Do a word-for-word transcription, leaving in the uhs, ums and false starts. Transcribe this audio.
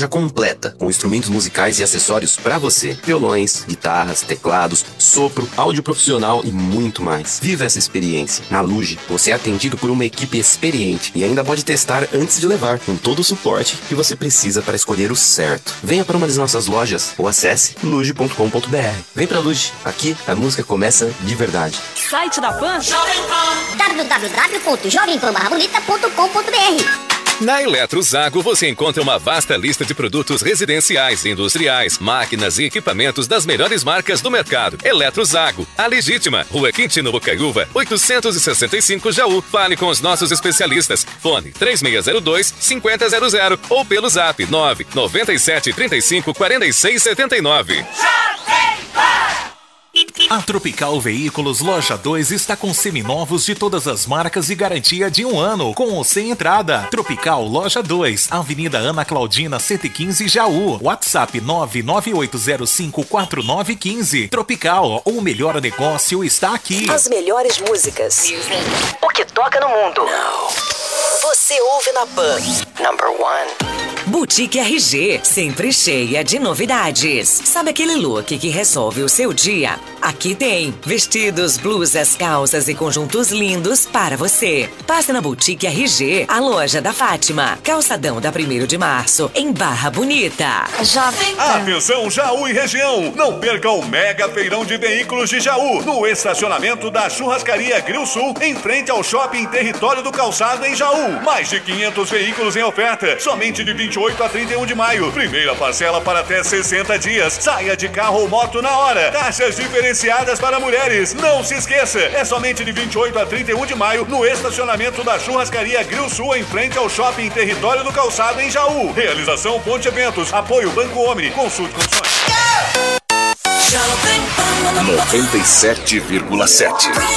loja completa, com instrumentos musicais e acessórios pra você. Violões, guitarras, teclados, sopro, áudio profissional e muito mais. Viva essa experiência. Na Luge, você é atendido por uma equipe experiente e ainda pode testar antes de levar, com todo o suporte que você precisa para escolher o certo. Venha para uma das nossas lojas ou acesse luge ponto com ponto br. Vem pra Luge, aqui a música começa de verdade. Site da Pan? w w w ponto jovem pan barra bonita ponto com ponto br. Na Eletrozago você encontra uma vasta lista de produtos residenciais, industriais, máquinas e equipamentos das melhores marcas do mercado. Eletrozago, a legítima, Rua Quintino Bocaiúva, oitocentos e sessenta e cinco Jaú. Fale com os nossos especialistas. Fone três seis zero dois, cinco zero zero zero ou pelo zap nove nove sete três cinco quatro seis sete nove. A Tropical Veículos Loja dois está com seminovos de todas as marcas e garantia de um ano, com ou sem entrada. Tropical Loja dois, Avenida Ana Claudina cento e quinze, Jaú. WhatsApp nove nove oito zero cinco quatro nove um cinco. Tropical, o melhor negócio está aqui. As melhores músicas. O que toca no mundo. Você ouve na Pan. Number one. Boutique R G, sempre cheia de novidades. Sabe aquele look que resolve o seu dia? Aqui tem vestidos, blusas, calças e conjuntos lindos para você. Passe na Boutique R G, a loja da Fátima. Calçadão da primeiro de março, em Barra Bonita. Jovem Pan. Atenção, Jaú e região. Não perca o mega feirão de veículos de Jaú, no estacionamento da Churrascaria Grill Sul, em frente ao Shopping Território do Calçado, em Jaú. Mais de quinhentos veículos em oferta, somente de vinte e oito a trinta e um de maio. Primeira parcela para até sessenta dias. Saia de carro ou moto na hora. Taxas diferenciadas para mulheres. Não se esqueça, é somente de vinte e oito a trinta e um de maio, no estacionamento da Churrascaria Grill Sul, em frente ao Shopping Território do Calçado, em Jaú. Realização Ponte Eventos. Apoio Banco Omni. Consulte condições. noventa e sete vírgula sete.